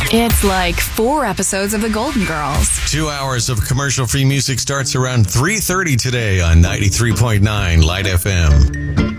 It's like 4 episodes of The Golden Girls. 2 hours of commercial-free music starts around 3:30 today on 93.9 Light FM.